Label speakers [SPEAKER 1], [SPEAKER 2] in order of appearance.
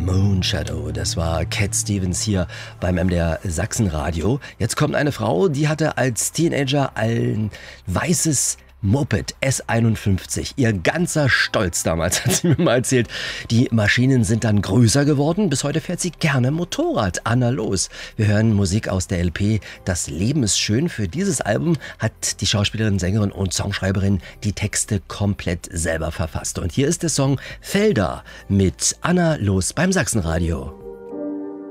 [SPEAKER 1] Moonshadow, das war Cat Stevens hier beim MDR Sachsenradio. Jetzt kommt eine Frau, die hatte als Teenager ein weißes Moped S51. Ihr ganzer Stolz damals, hat sie mir mal erzählt. Die Maschinen sind dann größer geworden. Bis heute fährt sie gerne Motorrad. Anna Loos. Wir hören Musik aus der LP Das Leben ist schön. Für dieses Album hat die Schauspielerin, Sängerin und Songschreiberin die Texte komplett selber verfasst. Und hier ist der Song Felder mit Anna Loos beim Sachsenradio.